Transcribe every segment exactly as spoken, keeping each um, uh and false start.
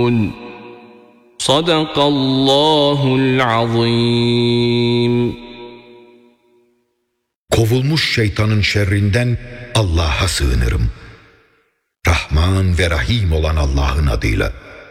صدق الله العظيم. Kovulmuş şeytanın şerrinden Allah'a sığınırım. Rahman ve Rahim olan Allah'ın adıyla.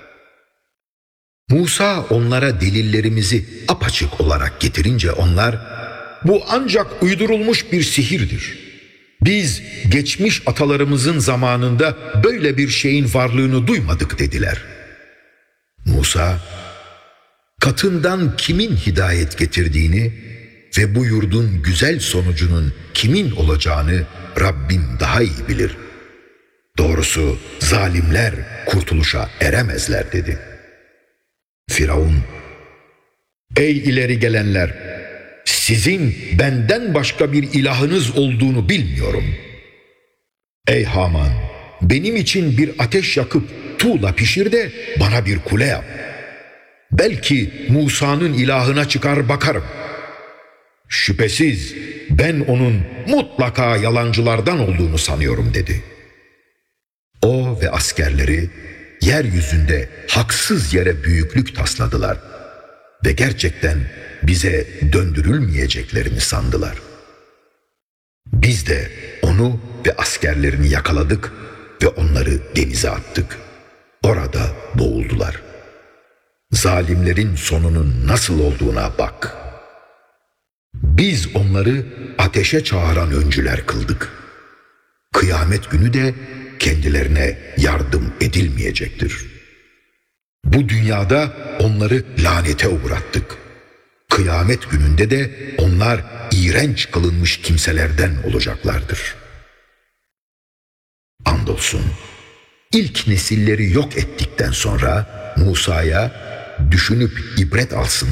Musa onlara delillerimizi apaçık olarak getirince onlar, bu ancak uydurulmuş bir sihirdir. Biz geçmiş atalarımızın zamanında böyle bir şeyin varlığını duymadık dediler. Musa, katından kimin hidayet getirdiğini ve bu yurdun güzel sonucunun kimin olacağını Rabbim daha iyi bilir. Doğrusu zalimler kurtuluşa eremezler dedi. Firavun, ey ileri gelenler, sizin benden başka bir ilahınız olduğunu bilmiyorum. Ey Haman, benim için bir ateş yakıp tuğla pişir de bana bir kule yap. Belki Musa'nın ilahına çıkar bakarım. Şüphesiz ben onun mutlaka yalancılardan olduğunu sanıyorum dedi. O ve askerleri yeryüzünde haksız yere büyüklük tasladılar ve gerçekten bize döndürülmeyeceklerini sandılar. Biz de onu ve askerlerini yakaladık ve onları denize attık. Orada boğuldular. Zalimlerin sonunun nasıl olduğuna bak. Biz onları ateşe çağıran öncüler kıldık. Kıyamet günü de kendilerine yardım edilmeyecektir. Bu dünyada onları lanete uğrattık. Kıyamet gününde de onlar iğrenç kılınmış kimselerden olacaklardır. Andolsun, ilk nesilleri yok ettikten sonra Musa'ya düşünüp ibret alsın